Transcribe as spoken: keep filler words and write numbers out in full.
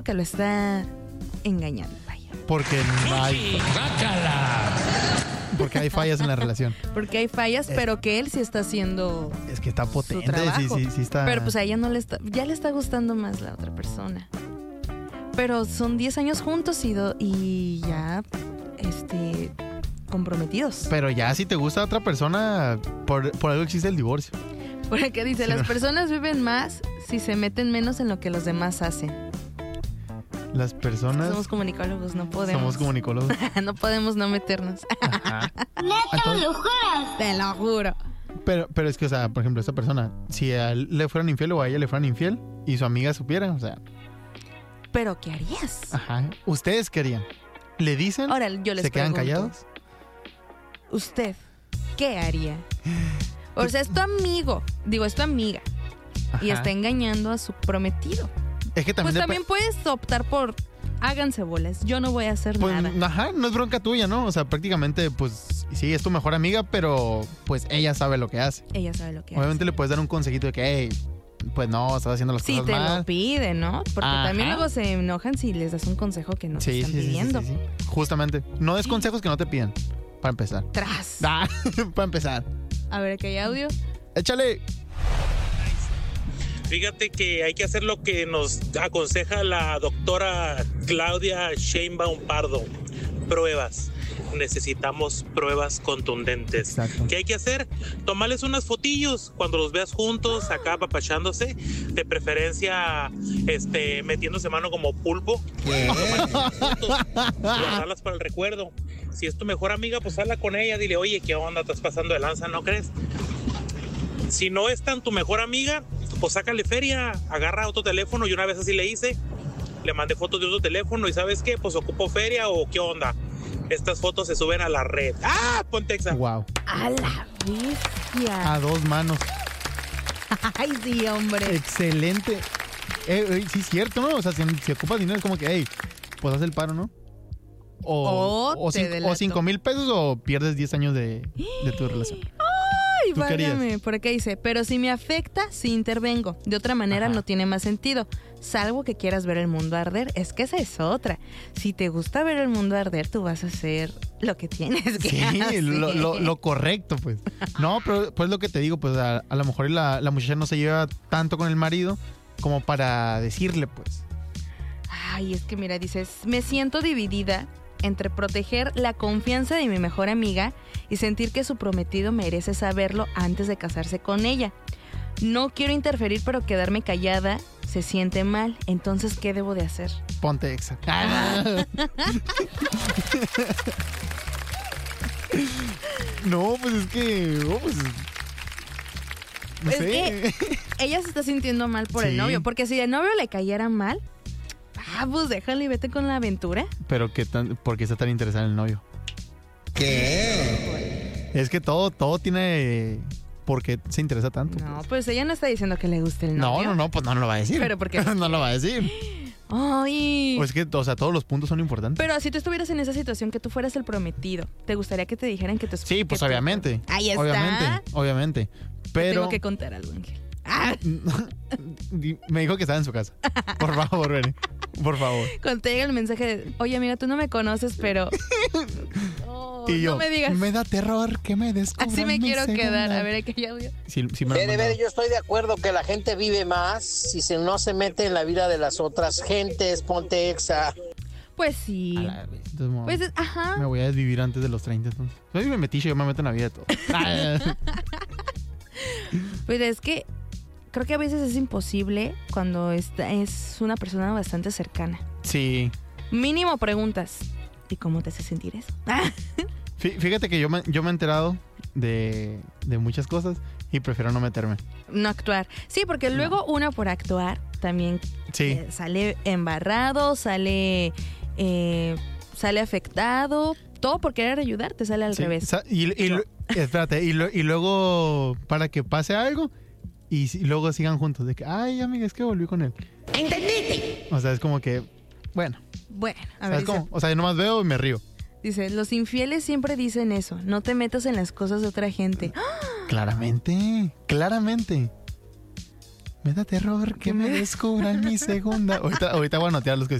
que lo está engañando, vaya. Porque no hay... Porque hay fallas en la relación. Porque hay fallas, es, pero que él sí está haciendo... Es que está potente, su trabajo. sí, sí, sí está... Pero pues a ella no le está... Ya le está gustando más la otra persona. Pero son diez años juntos y, do, y ya... Este... comprometidos. Pero ya si te gusta otra persona, por, por algo existe el divorcio. Porque dice, sí, las no. personas viven más si se meten menos en lo que los demás hacen. Las personas... Somos comunicólogos, no podemos. Somos comunicólogos. No podemos no meternos. ¿Neta lo juras? Te lo juro. Pero, pero es que, o sea, por ejemplo, esta persona, si a él le fueran infiel o a ella le fueran infiel y su amiga supiera, o sea... ¿Pero qué harías? Ajá. ¿Ustedes qué harían? ¿Le dicen? Ahora, yo les ¿Se quedan pregunto, callados? ¿Usted qué haría? O sea, es tu amigo, digo, es tu amiga. Ajá. Y está engañando a su prometido. Es que también pues también puedes optar por háganse bolas, yo no voy a hacer pues, nada. Ajá, no es bronca tuya, ¿no? O sea, prácticamente, pues, sí, es tu mejor amiga, pero pues ella sabe lo que hace. Ella sabe lo que Obviamente hace. Obviamente le puedes dar un consejito de que, hey, pues no, estás haciendo las sí, cosas mal. Sí, te lo pide, ¿no? Porque Ajá. también luego se enojan si les das un consejo que no sí, te están sí, pidiendo. Sí, sí, sí. Justamente, no des consejos que no te piden, para empezar. Tras. Ah, para empezar. A ver, ¿qué hay audio? Échale. Fíjate que hay que hacer lo que nos aconseja la doctora Claudia Sheinbaum Pardo. Pruebas. Necesitamos pruebas contundentes. Exacto. ¿Qué hay que hacer? Tomarles unas fotillos cuando los veas juntos, acá apapachándose, de preferencia este, metiéndose mano como pulpo. Guardarlas para el recuerdo. Si es tu mejor amiga, pues habla con ella, dile, oye, ¿qué onda? ¿Estás pasando de lanza? ¿No crees? Si no es tan tu mejor amiga, pues sácale feria, agarra otro teléfono. Y una vez así le hice, le mandé fotos de otro teléfono y ¿sabes qué? Pues ocupo feria o ¿qué onda? Estas fotos se suben a la red. ¡Ah! Ponte exa. Wow. A la bestia. A dos manos. Ay, sí, hombre. Excelente. Eh, eh, sí, es cierto, ¿no? O sea, si, si ocupas dinero es como que, hey, pues haz el paro, ¿no? O, oh, o, cinco, o cinco mil pesos o pierdes diez años de, de tu relación. Ay, válgame, por acá dice, pero si me afecta, sí intervengo. De otra manera Ajá. no tiene más sentido. Salvo que quieras ver el mundo arder. Es que esa es otra. Si te gusta ver el mundo arder, tú vas a hacer lo que tienes que sí, hacer. Sí, lo, lo, lo correcto, pues. No, pero pues lo que te digo, pues a, a lo mejor la, la muchacha no se lleva tanto con el marido como para decirle, pues. Ay, es que mira, dices, me siento dividida entre proteger la confianza de mi mejor amiga y sentir que su prometido merece saberlo antes de casarse con ella. No quiero interferir, pero quedarme callada se siente mal. Entonces, ¿qué debo de hacer? Ponte exa. No, pues es que... Oh, pues, no es sé. que ella se está sintiendo mal por sí. el novio. Porque si el novio le cayera mal... Ah, pues déjale y vete con la aventura. Pero qué tan, ¿por qué está tan interesada en el novio? ¿Qué? Es que todo, todo tiene... ¿Por qué se interesa tanto? No, pues, pues ella no está diciendo que le guste el novio. No, no, no, pues no, no lo va a decir. Pero ¿por qué? No lo va a decir. Ay. Pues es que, o sea, todos los puntos son importantes. Pero si tú estuvieras en esa situación, que tú fueras el prometido, ¿te gustaría que te dijeran que te... Sí, pues que obviamente. Te... Ahí está. Obviamente, obviamente. Pero... Te tengo que contar algo, Ángel. Ah. Me dijo que estaba en su casa. Por favor, ven. Por favor. Conté el mensaje de, oye amiga, tú no me conoces, pero... Oh, y yo, no me digas. Me da terror que me descubran. Así me quiero segunda. quedar. A ver, ¿a qué audio? Sí, sí me Ver, ver, yo estoy de acuerdo que la gente vive más si se no se mete en la vida de las otras gentes. Ponte exa. Pues sí. La, entonces, pues, es, ajá. Me voy a desvivir antes de los treinta, entonces. Soy me metí, yo me meto en la vida de todo. Pues es que creo que a veces es imposible cuando esta es una persona bastante cercana. Sí. Mínimo preguntas. ¿Y cómo te hace sentir eso? Fíjate que yo me, yo me he enterado de, de muchas cosas y prefiero no meterme. No actuar. Sí, porque no. luego uno por actuar también sí. eh, sale embarrado, sale, eh, sale afectado. Todo por querer ayudarte sale al sí. revés. Y, y, y, espérate, y, lo, y luego para que pase algo y, y luego sigan juntos. De que, ay, amiga, es que volví con él. ¿Entendiste? O sea, es como que, bueno. Bueno, a ver. Dice, o sea, yo nomás veo y me río. Dice, los infieles siempre dicen eso. No te metas en las cosas de otra gente. Claramente, claramente. Me da terror que me descubran mi segunda. Ahorita, ahorita voy a anotear los que